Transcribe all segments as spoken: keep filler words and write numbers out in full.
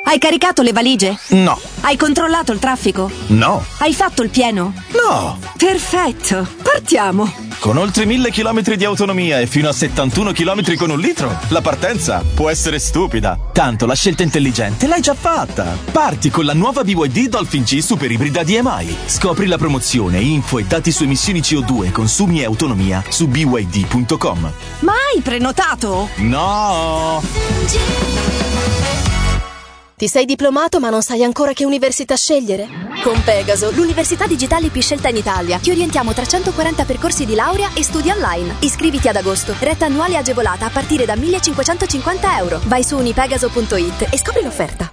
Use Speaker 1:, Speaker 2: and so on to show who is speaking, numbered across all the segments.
Speaker 1: Hai caricato le valigie?
Speaker 2: No.
Speaker 1: Hai controllato il traffico?
Speaker 2: No.
Speaker 1: Hai fatto il pieno?
Speaker 2: No.
Speaker 1: Perfetto, partiamo.
Speaker 2: Con oltre mille chilometri di autonomia e fino a settantuno chilometri con un litro, la partenza può essere stupida. Tanto la scelta intelligente l'hai già fatta. Parti con la nuova B Y D Dolphin G Super Ibrida D M I. Scopri la promozione, info e dati su emissioni C O due, consumi e autonomia su b y d punto com.
Speaker 1: Ma hai prenotato?
Speaker 2: No!
Speaker 3: Ti sei diplomato ma non sai ancora che università scegliere? Con Pegaso, l'università digitale più scelta in Italia, ti orientiamo tra centoquaranta percorsi di laurea e studi online. Iscriviti ad agosto, retta annuale agevolata a partire da millecinquecentocinquanta euro. Vai su unipegaso punto it e scopri l'offerta.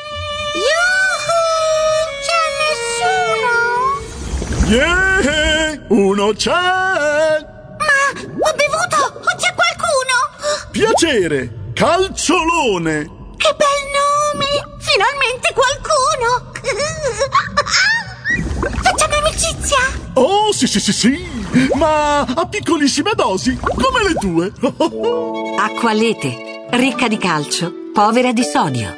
Speaker 4: Yuhu! C'è nessuno? Yeah! Uno c'è!
Speaker 5: Ma ho bevuto! O c'è qualcuno?
Speaker 4: Piacere! Calciolone!
Speaker 5: Che bel nome! Finalmente qualcuno! Facciamo amicizia!
Speaker 4: Oh, sì, sì, sì, sì! Ma a piccolissime dosi, come le tue!
Speaker 6: Acqualete, ricca di calcio, povera di sodio.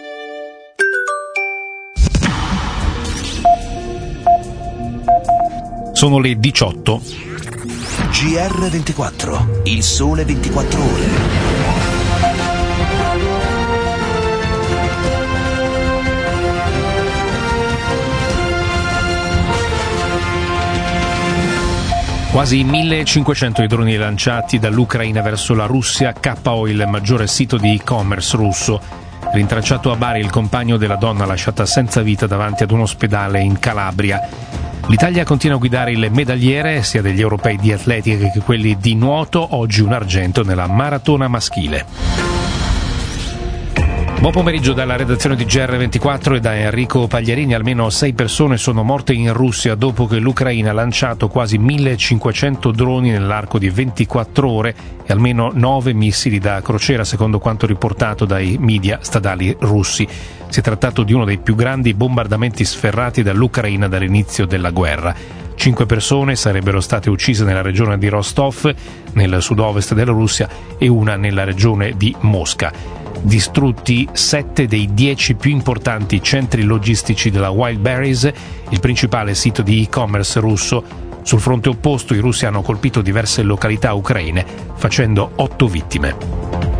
Speaker 7: Sono le diciotto.
Speaker 8: G R ventiquattro, il sole ventiquattro ore.
Speaker 7: Quasi millecinquecento i droni lanciati dall'Ucraina verso la Russia. K O il maggiore sito di e-commerce russo. Rintracciato a Bari il compagno della donna lasciata senza vita davanti ad un ospedale in Calabria. L'Italia continua a guidare il medagliere sia degli europei di atletica che quelli di nuoto, oggi un argento nella maratona maschile. Buon pomeriggio dalla redazione di G R ventiquattro e da Enrico Pagliarini. Almeno sei persone sono morte in Russia dopo che l'Ucraina ha lanciato quasi millecinquecento droni nell'arco di ventiquattro ore e almeno nove missili da crociera, secondo quanto riportato dai media statali russi. Si è trattato di uno dei più grandi bombardamenti sferrati dall'Ucraina dall'inizio della guerra. Cinque persone sarebbero state uccise nella regione di Rostov, nel sud-ovest della Russia, e una nella regione di Mosca. Distrutti sette dei dieci più importanti centri logistici della Wildberries, il principale sito di e-commerce russo. Sul fronte opposto i russi hanno colpito diverse località ucraine, facendo otto vittime.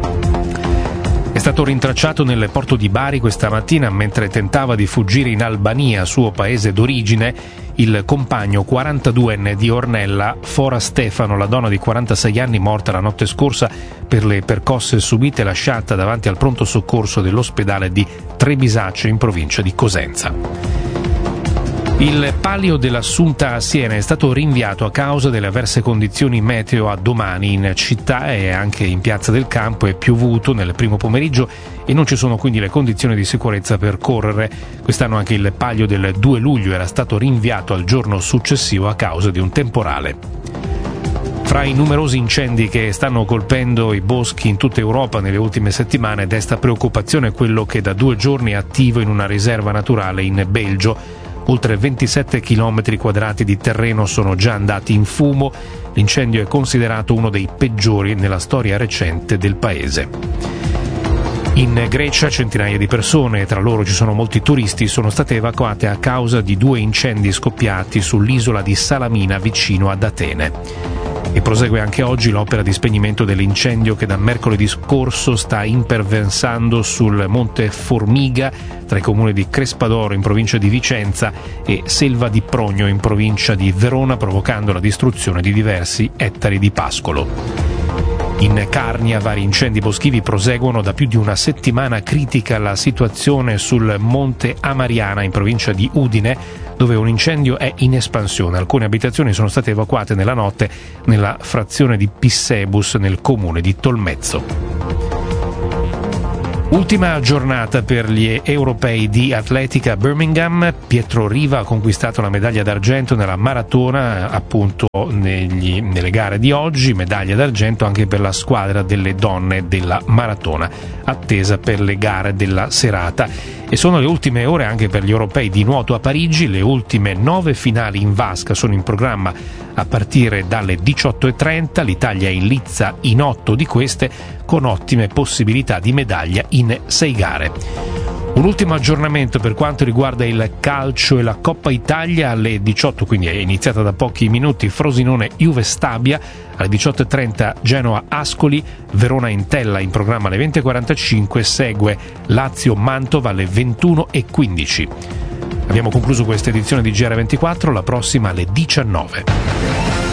Speaker 7: È stato rintracciato nel porto di Bari questa mattina mentre tentava di fuggire in Albania, suo paese d'origine, il compagno quarantaduenne di Ornella, Fora Stefano, la donna di quarantasei anni morta la notte scorsa per le percosse subite e lasciata davanti al pronto soccorso dell'ospedale di Trebisacce in provincia di Cosenza. Il Palio dell'Assunta a Siena è stato rinviato a causa delle avverse condizioni meteo a domani. In città e anche in Piazza del Campo è piovuto nel primo pomeriggio e non ci sono quindi le condizioni di sicurezza per correre. Quest'anno anche il Palio del due luglio era stato rinviato al giorno successivo a causa di un temporale. Fra i numerosi incendi che stanno colpendo i boschi in tutta Europa nelle ultime settimane, desta preoccupazione quello che da due giorni è attivo in una riserva naturale in Belgio. Oltre ventisette chilometri quadrati di terreno sono già andati in fumo. L'incendio è considerato uno dei peggiori nella storia recente del paese. In Grecia centinaia di persone, tra loro ci sono molti turisti, sono state evacuate a causa di due incendi scoppiati sull'isola di Salamina vicino ad Atene. E prosegue anche oggi l'opera di spegnimento dell'incendio che da mercoledì scorso sta imperversando sul Monte Formiga tra i comuni di Crespadoro in provincia di Vicenza e Selva di Progno in provincia di Verona, provocando la distruzione di diversi ettari di pascolo. In Carnia vari incendi boschivi proseguono da più di una settimana. Critica la situazione sul Monte Amariana in provincia di Udine, dove un incendio è in espansione. Alcune abitazioni sono state evacuate nella notte nella frazione di Pissebus nel comune di Tolmezzo. Ultima giornata per gli europei di atletica a Birmingham. Pietro Riva ha conquistato la medaglia d'argento nella maratona, appunto negli, nelle gare di oggi, medaglia d'argento anche per la squadra delle donne della maratona, attesa per le gare della serata. E sono le ultime ore anche per gli europei di nuoto a Parigi. Le ultime nove finali in vasca sono in programma a partire dalle diciotto e trenta. L'Italia è in lizza in otto di queste, con ottime possibilità di medaglia in sei gare. Un ultimo aggiornamento per quanto riguarda il calcio e la Coppa Italia. Alle diciotto, quindi è iniziata da pochi minuti, Frosinone Juve Stabia, alle diciotto e trenta Genoa Ascoli, Verona Entella in programma alle venti e quarantacinque, segue Lazio Mantova alle ventuno e quindici. Abbiamo concluso questa edizione di G R ventiquattro, la prossima alle diciannove.